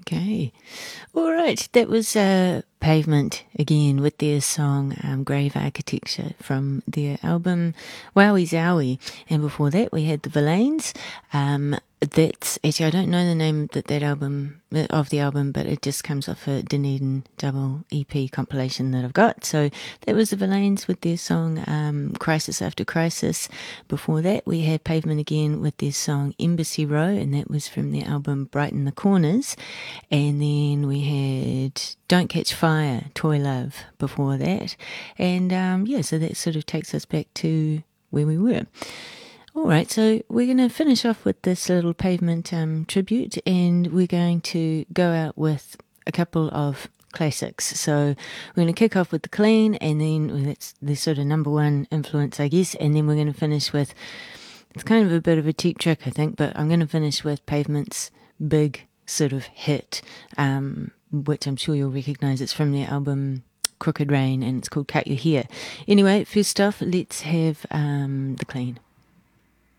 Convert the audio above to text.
Okay. All right. That was Pavement again with their song Grave Architecture from their album Wowie Zowie. And before that, we had the Verlaines. That's actually, I don't know the name that album of the album, but it just comes off a Dunedin double EP compilation that I've got. So that was the Verlaines with their song Crisis After Crisis. Before that, we had Pavement again with their song Embassy Row, and that was from their album Brighten the Corners. And then we had Don't Catch Fire, Toy Love before that. And so that sort of takes us back to where we were. All right, so we're going to finish off with this little Pavement tribute, and we're going to go out with a couple of classics. So we're going to kick off with The Clean, and then that's the sort of number one influence, I guess, and then we're going to finish with, it's kind of a bit of a cheap trick, I think, but I'm going to finish with Pavement's big sort of hit, which I'm sure you'll recognise. It's from their album Crooked Rain, and it's called Cut Your Hair. Anyway, first off, let's have The Clean.